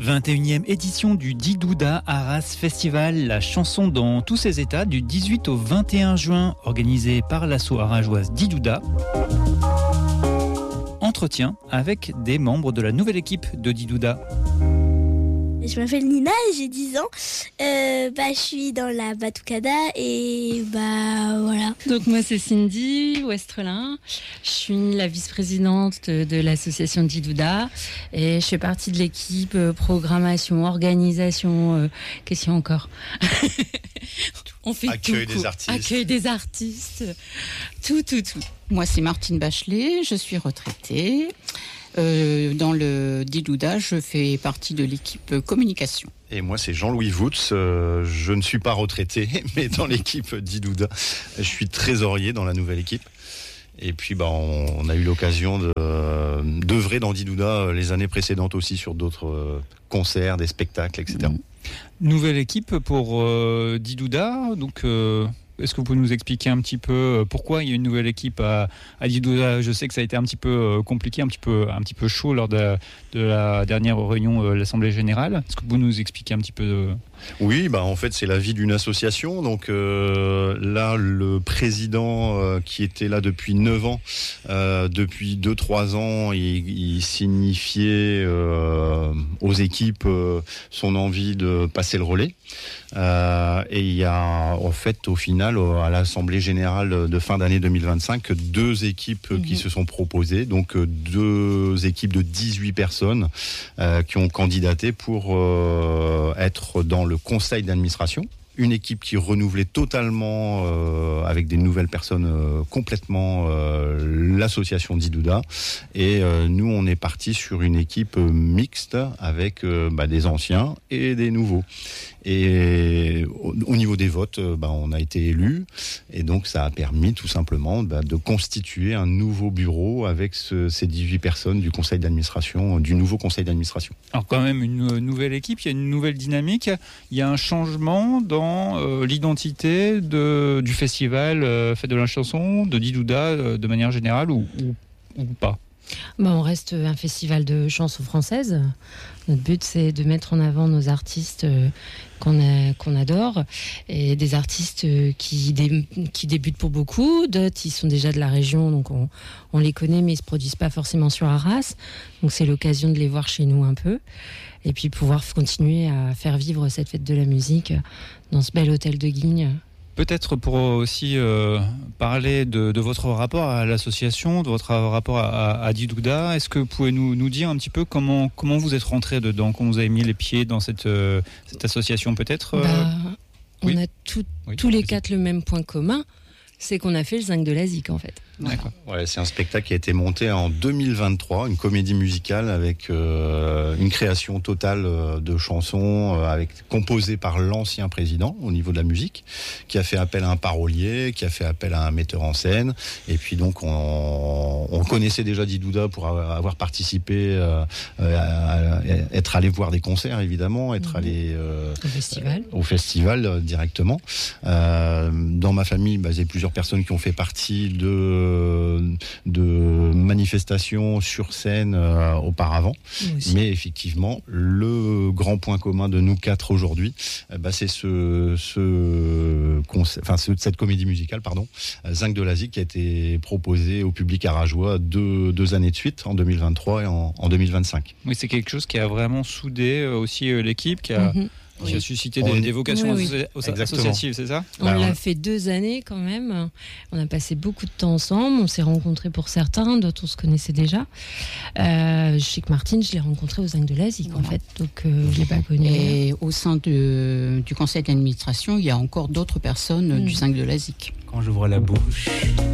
21e édition du Didouda Arras Festival, la chanson dans tous ses états, du 18 au 21 juin, organisée par l'asso arageoise Didouda. Entretien avec des membres de la nouvelle équipe de Didouda. Je m'appelle Nina, j'ai 10 ans. Je suis dans la Batucada et voilà. Donc moi c'est Cindy Westrelin. Je suis la vice-présidente de l'association Didouda et je fais partie de l'équipe programmation, organisation, qu'est-ce qu'il y a encore? On fait accueil tout. Des artistes. Accueil des artistes. Tout. Moi c'est Martine Bachelet, je suis retraitée. Dans le Didouda, je fais partie de l'équipe communication. Et moi, c'est Jean-Louis Woutz. Je ne suis pas retraité, mais dans l'équipe Didouda, je suis trésorier dans la nouvelle équipe. Et puis, on a eu l'occasion d'œuvrer dans Didouda les années précédentes aussi sur d'autres concerts, des spectacles, etc. Nouvelle équipe pour Didouda, donc... Est-ce que vous pouvez nous expliquer un petit peu pourquoi il y a une nouvelle équipe à Didouda? Je sais que ça a été un petit peu compliqué, un petit peu chaud lors de la dernière réunion de l'Assemblée Générale. Est-ce que vous pouvez nous expliquer un petit peu Oui, en fait, c'est la vie d'une association. Donc là, le président qui était là depuis 9 ans, depuis 2-3 ans, il signifiait aux équipes son envie de passer le relais. Et il y a, en fait, au final, à l'Assemblée Générale de fin d'année 2025, 2 équipes qui se sont proposées. Donc 2 équipes de 18 personnes qui ont candidaté pour être dans le conseil d'administration. Une équipe qui renouvelait totalement avec des nouvelles personnes complètement l'association Didouda. Et nous, on est parti sur une équipe mixte avec des anciens et des nouveaux. Et au niveau des votes, on a été élus. Et donc, ça a permis tout simplement de constituer un nouveau bureau avec ces 18 personnes du conseil d'administration, du nouveau conseil d'administration. Alors quand même, une nouvelle équipe, il y a une nouvelle dynamique. Il y a un changement dans l'identité du festival Fête de la chanson, de Didouda de manière générale ou pas? On reste un festival de chansons françaises. Notre but, c'est de mettre en avant nos artistes qu'on adore, et des artistes qui débutent pour beaucoup. D'autres, ils sont déjà de la région, donc on les connaît, mais ils ne se produisent pas forcément sur Arras. Donc c'est l'occasion de les voir chez nous un peu, et puis pouvoir continuer à faire vivre cette fête de la musique dans ce bel hôtel de Guignes. Peut-être pour aussi parler de votre rapport à l'association, de votre rapport à Didouda, est-ce que vous pouvez nous dire un petit peu comment vous êtes rentré dedans, comment vous avez mis les pieds dans cette association peut-être On a tous les 4 le même point commun, c'est qu'on a fait le Zinc de la Zik en fait. D'accord. Ouais, c'est un spectacle qui a été monté en 2023, une comédie musicale avec une création totale de chansons composées par l'ancien président au niveau de la musique, qui a fait appel à un parolier, qui a fait appel à un metteur en scène. Et puis donc on connaissait déjà Didouda pour avoir participé, être allé voir des concerts évidemment, être allé au festival directement. Dans ma famille, j'ai plusieurs personnes qui ont fait partie de manifestations sur scène auparavant, mais effectivement le grand point commun de nous 4 aujourd'hui, c'est cette comédie musicale, Zinc de la Zik, qui a été proposée au public arageois 2 années de suite, en 2023 et en 2025. Oui, c'est quelque chose qui a vraiment soudé aussi l'équipe, qui a suscité des vocations associatives, c'est ça? On l'a fait 2 années quand même. On a passé beaucoup de temps ensemble. On s'est rencontrés pour certains, d'autres on se connaissait déjà. Je sais que Martine, je l'ai rencontrée au Zinc de la Zik en fait, donc je l'ai pas connue. Et au sein du conseil d'administration, il y a encore d'autres personnes du Zinc de la Zik. Quand j'ouvre la bouche...